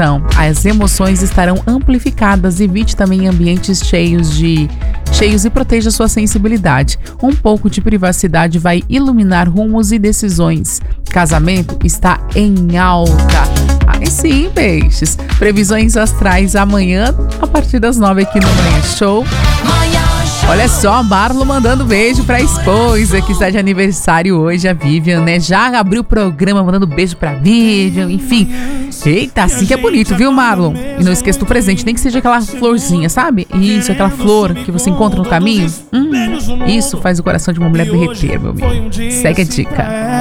As emoções estarão amplificadas. Evite também ambientes cheios e proteja sua sensibilidade. Um pouco de privacidade vai iluminar rumos e decisões. Casamento está em alta. Aí sim, peixes. Previsões astrais amanhã, a partir das 9 aqui no Manhã Show. Olha só, Marlon mandando beijo pra esposa que está de aniversário hoje, a Vivian, né? Já abriu o programa mandando beijo pra Vivian, enfim. Eita, assim que é bonito, viu, Marlon? E não esqueça do presente, nem que seja aquela florzinha, sabe? Isso, aquela flor que você encontra no caminho. Isso faz o coração de uma mulher derreter, meu amigo. Segue a dica.